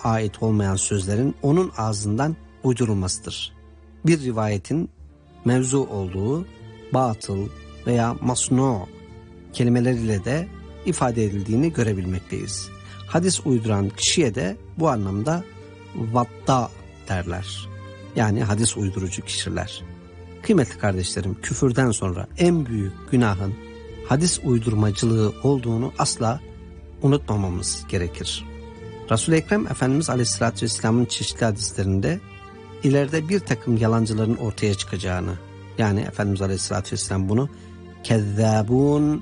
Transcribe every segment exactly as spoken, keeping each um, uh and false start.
ait olmayan sözlerin onun ağzından uydurulmasıdır. Bir rivayetin mevzu olduğu batıl veya masnu kelimeleriyle de ifade edildiğini görebilmekteyiz. Hadis uyduran kişiye de bu anlamda vatta derler. Yani hadis uydurucu kişiler. Kıymetli kardeşlerim, küfürden sonra en büyük günahın hadis uydurmacılığı olduğunu asla unutmamamız gerekir. Resul-i Ekrem Efendimiz Aleyhisselatü Vesselam'ın çeşitli hadislerinde ileride bir takım yalancıların ortaya çıkacağını, yani Efendimiz Aleyhisselatü Vesselam bunu kezzabun,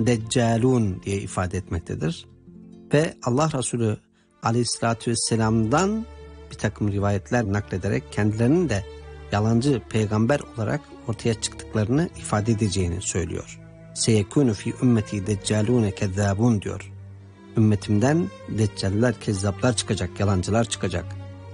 deccalun diye ifade etmektedir. Ve Allah Resulü Aleyhisselatü Vesselam'dan bir takım rivayetler naklederek kendilerinin de yalancı peygamber olarak ortaya çıktıklarını ifade edeceğini söylüyor. Seyekûnü fî ümmeti deccalûne kezzâbûn diyor. Ümmetimden deccaller, kezzaplar çıkacak, yalancılar çıkacak.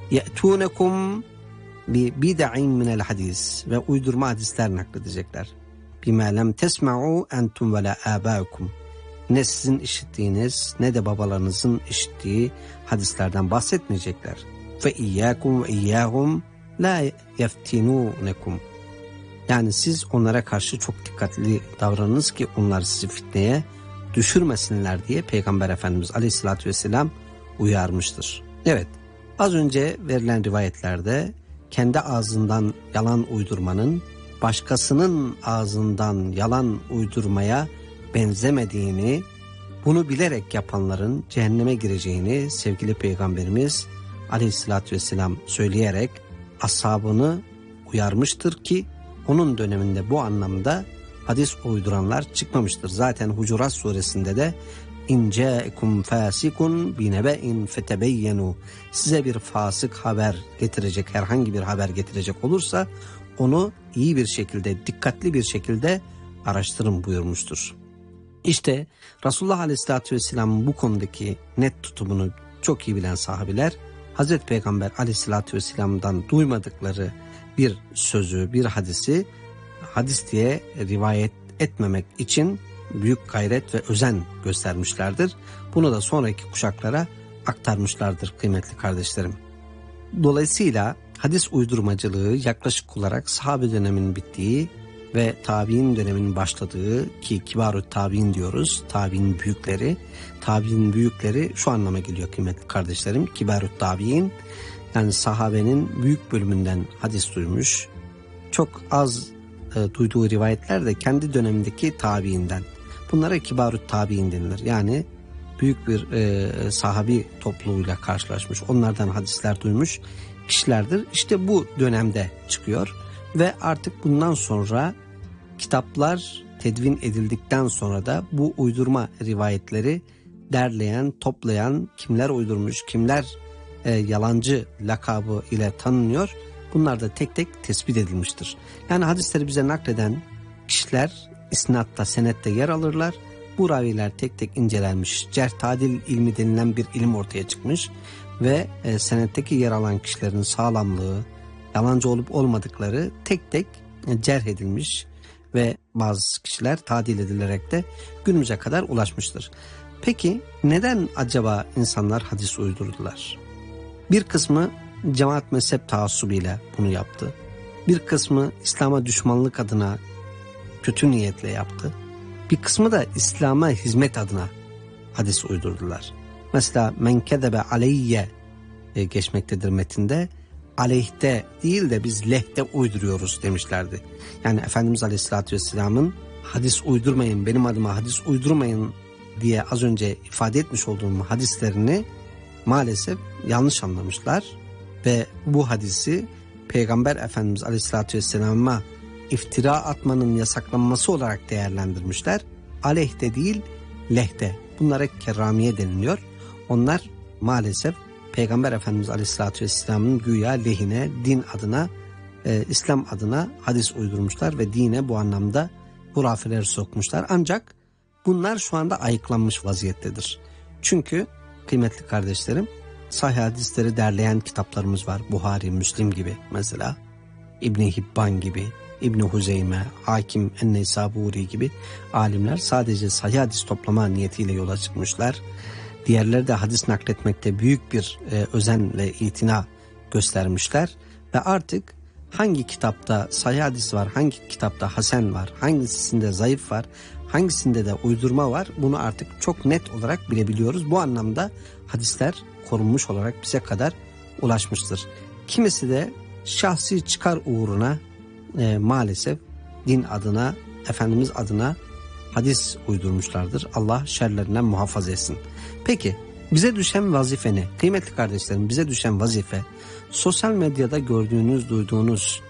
Ye'tûnekum bi bid'in minel hadis ve uydurma hadisler nakledecekler. Bimâ lem tesma'û entum ve la âbâukum. Ne sizin işittiğiniz ne de babalarınızın işittiği hadislerden bahsetmeyecekler. Fe iyyâkum ve iyyâhum la yeftinûnekum. Yani siz onlara karşı çok dikkatli davranınız ki onlar sizi fitneye düşürmesinler diye Peygamber Efendimiz Aleyhisselatü Vesselam uyarmıştır. Evet, az önce verilen rivayetlerde kendi ağzından yalan uydurmanın başkasının ağzından yalan uydurmaya benzemediğini, bunu bilerek yapanların cehenneme gireceğini sevgili Peygamberimiz Aleyhisselatü Vesselam söyleyerek ashabını uyarmıştır ki onun döneminde bu anlamda hadis uyduranlar çıkmamıştır. Zaten Hucurat suresinde de İn câekum fâsikun binebe'in fetebeyyenu, size bir fasık haber getirecek, herhangi bir haber getirecek olursa onu iyi bir şekilde, dikkatli bir şekilde araştırın buyurmuştur. İşte Resulullah Aleyhisselatü Vesselam'ın bu konudaki net tutumunu çok iyi bilen sahabiler, Hazreti Peygamber Aleyhisselatü Vesselam'dan duymadıkları bir sözü, bir hadisi hadis diye rivayet etmemek için büyük gayret ve özen göstermişlerdir. Bunu da sonraki kuşaklara aktarmışlardır kıymetli kardeşlerim. Dolayısıyla hadis uydurmacılığı yaklaşık olarak sahabe döneminin bittiği ve tabi'in döneminin başladığı, ki kibar-ı tabi'in diyoruz, tabi'in büyükleri, tabi'in büyükleri şu anlama geliyor kıymetli kardeşlerim, kibar-ı tabi'in, yani sahabenin büyük bölümünden hadis duymuş, çok az e, duyduğu rivayetler de kendi dönemindeki tabi'inden. Bunlara kibar-ı tabi'in denilir. Yani büyük bir e, sahabi topluluğuyla karşılaşmış, onlardan hadisler duymuş kişilerdir. İşte bu dönemde çıkıyor ve artık bundan sonra kitaplar tedvin edildikten sonra da bu uydurma rivayetleri derleyen, toplayan, kimler uydurmuş, kimler e, yalancı lakabı ile tanınıyor, bunlar da tek tek tespit edilmiştir. Yani hadisleri bize nakleden kişiler isnatta, senette yer alırlar. Bu raviler tek tek incelenmiş, cerh tadil ilmi denilen bir ilim ortaya çıkmış ve e, senetteki yer alan kişilerin sağlamlığı, yalancı olup olmadıkları tek tek e, cerh edilmiş ve bazı kişiler tadil edilerek de günümüze kadar ulaşmıştır. Peki neden acaba insanlar hadis uydurdular? Bir kısmı cemaat mezhep taassubuyla bunu yaptı. Bir kısmı İslam'a düşmanlık adına kötü niyetle yaptı. Bir kısmı da İslam'a hizmet adına hadis uydurdular. Mesela men kedebe aleyye e, geçmektedir metinde. Aleyhte değil de biz lehte uyduruyoruz demişlerdi. Yani Efendimiz Aleyhisselatü Vesselam'ın hadis uydurmayın, benim adıma hadis uydurmayın diye az önce ifade etmiş olduğum hadislerini maalesef yanlış anlamışlar. Ve bu hadisi Peygamber Efendimiz Aleyhisselatü Vesselam'a iftira atmanın yasaklanması olarak değerlendirmişler. Aleyhte değil, lehte. Bunlara kerramiye deniliyor. Onlar maalesef Peygamber Efendimiz Aleyhisselatü Vesselam'ın güya lehine, din adına, e, İslam adına hadis uydurmuşlar ve dine bu anlamda hurafeleri sokmuşlar. Ancak bunlar şu anda ayıklanmış vaziyettedir. Çünkü kıymetli kardeşlerim, sahih hadisleri derleyen kitaplarımız var. Buhari, Müslim gibi mesela, İbn-i Hibban gibi, İbn-i Huzeyme, Hakim En-Neysaburi gibi alimler sadece sahih hadis toplama niyetiyle yola çıkmışlar. Diğerleri de hadis nakletmekte büyük bir e, özen ve itina göstermişler ve artık hangi kitapta sahih hadis var, hangi kitapta hasen var, hangisinde zayıf var, hangisinde de uydurma var, bunu artık çok net olarak bilebiliyoruz. Bu anlamda hadisler korunmuş olarak bize kadar ulaşmıştır. Kimisi de şahsi çıkar uğruna e, maalesef din adına, Efendimiz adına hadis uydurmuşlardır. Allah şerlerinden muhafaza etsin. Peki bize düşen vazife ne? Kıymetli kardeşlerim, bize düşen vazife sosyal medyada gördüğünüz, duyduğunuz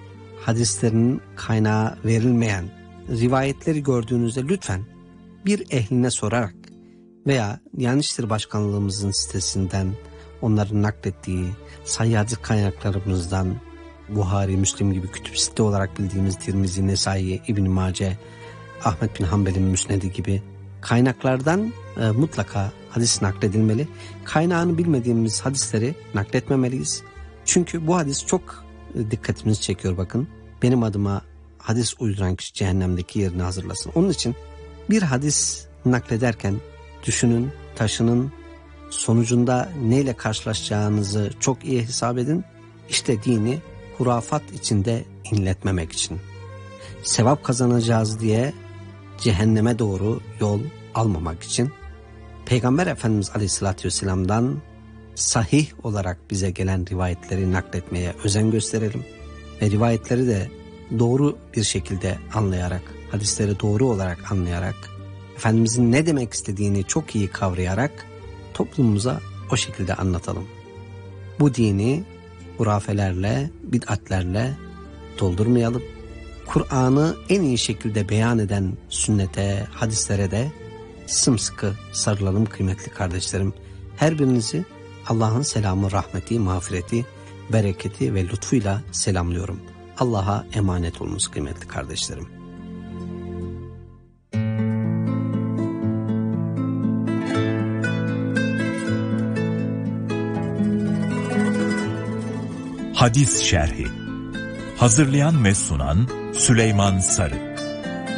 hadislerin kaynağı verilmeyen rivayetleri gördüğünüzde lütfen bir ehline sorarak veya Yanlıştır Başkanlığımızın sitesinden onların naklettiği sahih hadis kaynaklarımızdan Buhari, Müslim gibi kütüb site olarak bildiğimiz Tirmizi, Nesai, İbn Mace, Ahmet bin Hanbel'in Müsnedi gibi kaynaklardan e, mutlaka hadis nakledilmeli. Kaynağını bilmediğimiz hadisleri nakletmemeliyiz. Çünkü bu hadis çok e, dikkatimizi çekiyor bakın. Benim adıma hadis uyduran kişi cehennemdeki yerini hazırlasın. Onun için bir hadis naklederken düşünün, taşının, sonucunda neyle karşılaşacağınızı çok iyi hesap edin. İşte dini hurafat içinde inletmemek için. Sevap kazanacağız diye cehenneme doğru yol almamak için Peygamber Efendimiz Aleyhisselatü Vesselam'dan sahih olarak bize gelen rivayetleri nakletmeye özen gösterelim. Ve rivayetleri de doğru bir şekilde anlayarak, hadisleri doğru olarak anlayarak, Efendimizin ne demek istediğini çok iyi kavrayarak toplumumuza o şekilde anlatalım. Bu dini hurafelerle, bid'atlerle doldurmayalım. Kur'an'ı en iyi şekilde beyan eden sünnete, hadislere de sımsıkı sarılalım kıymetli kardeşlerim. Her birinizi Allah'ın selamı, rahmeti, mağfireti, bereketi ve lütfuyla selamlıyorum. Allah'a emanet olunuz kıymetli kardeşlerim. Hadis Şerhi. Hazırlayan ve sunan Süleyman Sarı.